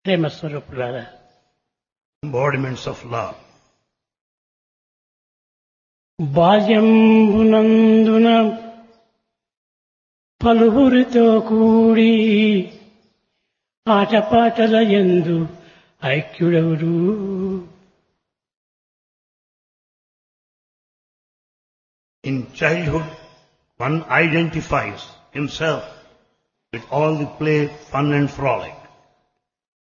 ప్రేమ స్వరూపులారా, embodiments of love. బాల్యంబునందున పలువురితో కూడి ఆటపాటల యందు ఐక్యుడెవరు. In childhood, one identifies himself with all the play, fun and frolic.